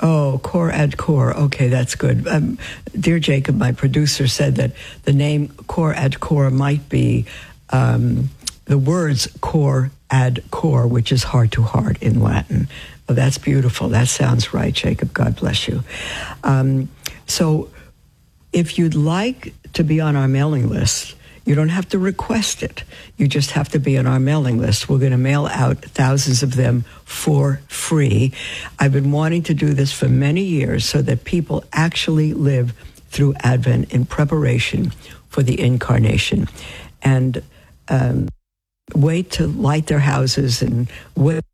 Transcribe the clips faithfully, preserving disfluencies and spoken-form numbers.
Oh, Core Ad Core. Okay, that's good. Um, dear Jacob, my producer said that the name Core Ad Core might be um, the words Core Ad Core, which is heart to heart in Latin. Oh, that's beautiful. That sounds right, Jacob. God bless you. Um, so if you'd like to be on our mailing list, you don't have to request it. You just have to be on our mailing list. We're going to mail out thousands of them for free. I've been wanting to do this for many years so that people actually live through Advent in preparation for the incarnation and um, wait to light their houses and wait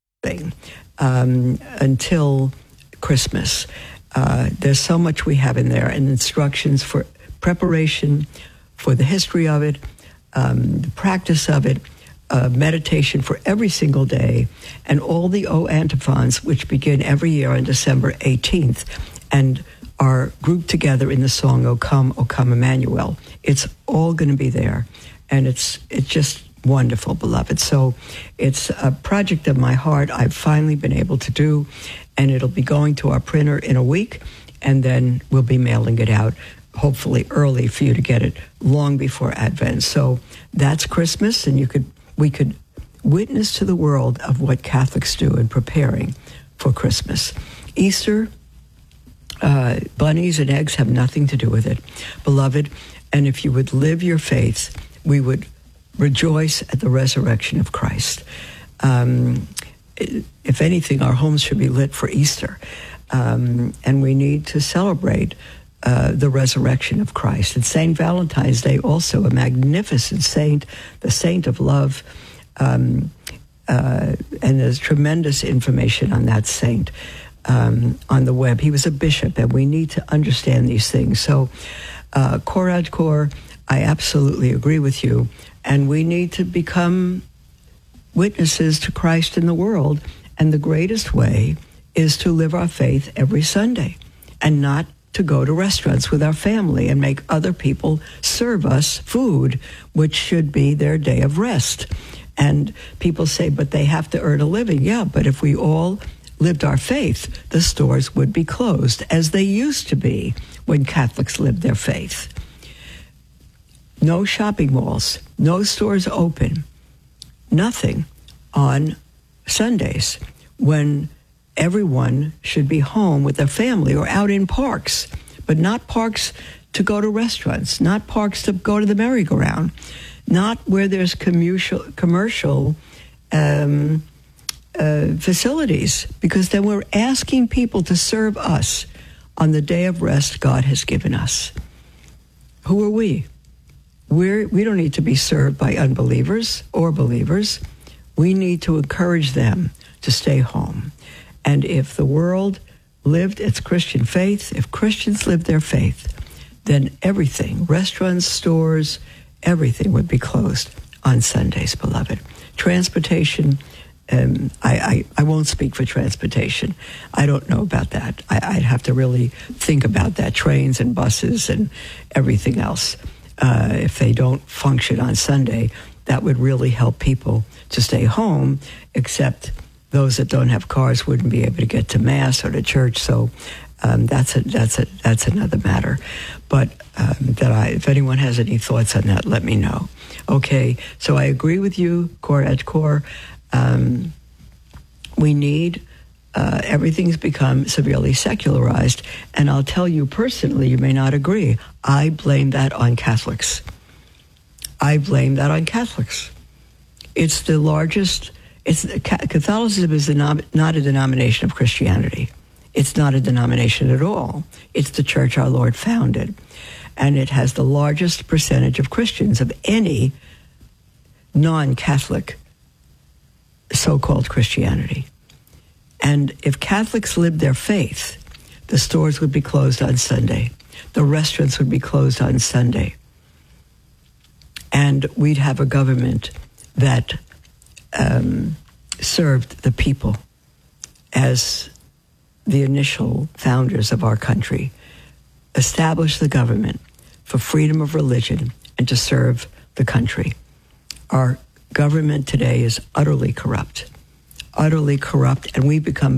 um, until Christmas. Uh, there's so much we have in there, and instructions for preparation, for the history of it, um, the practice of it, uh, meditation for every single day, and all the O antiphons, which begin every year on December eighteenth, and are grouped together in the song, O Come, O Come Emmanuel. It's all going to be there, and it's it's just wonderful, beloved. So it's a project of my heart I've finally been able to do, and it'll be going to our printer in a week, and then we'll be mailing it out hopefully early for you to get it long before Advent. So that's Christmas, and you could we could witness to the world of what Catholics do in preparing for Christmas. Easter, uh, bunnies and eggs have nothing to do with it, beloved. And if you would live your faith, we would rejoice at the resurrection of Christ. Um, if anything, our homes should be lit for Easter, um, and we need to celebrate Uh, the resurrection of Christ. And Saint Valentine's Day, also a magnificent saint, the saint of love, um, uh, and there's tremendous information on that saint um, on the web. He was a bishop, and we need to understand these things. So, uh, Core Ad Core, I absolutely agree with you, and we need to become witnesses to Christ in the world, and the greatest way is to live our faith every Sunday, and not to go to restaurants with our family and make other people serve us food, which should be their day of rest. And people say, but they have to earn a living. Yeah, but if we all lived our faith, the stores would be closed, as they used to be when Catholics lived their faith. No shopping malls, no stores open, nothing on Sundays when everyone should be home with their family or out in parks, but not parks to go to restaurants, not parks to go to the merry-go-round, not where there's commercial, commercial um, uh, facilities, because then we're asking people to serve us on the day of rest God has given us. Who are we? We're, we don't need to be served by unbelievers or believers. We need to encourage them to stay home. And if the world lived its Christian faith, if Christians lived their faith, then everything, restaurants, stores, everything would be closed on Sundays, beloved. Transportation, um, I, I, I won't speak for transportation. I don't know about that. I, I'd have to really think about that, trains and buses and everything else. Uh, if they don't function on Sunday, that would really help people to stay home, except those that don't have cars wouldn't be able to get to Mass or to church, so um, that's a, that's a, that's another matter. But um, that I, if anyone has any thoughts on that, let me know. Okay, so I agree with you, Core Ad Core. Um, we need uh, everything's become severely secularized, and I'll tell you personally, you may not agree. I blame that on Catholics. I blame that on Catholics. It's the largest. It's, Catholicism is not a denomination of Christianity. It's not a denomination at all. It's the church our Lord founded. And it has the largest percentage of Christians of any non-Catholic so-called Christianity. And if Catholics lived their faith, the stores would be closed on Sunday. The restaurants would be closed on Sunday. And we'd have a government that Um, served the people as the initial founders of our country, established the government for freedom of religion and to serve the country. Our government today is utterly corrupt, utterly corrupt, and we become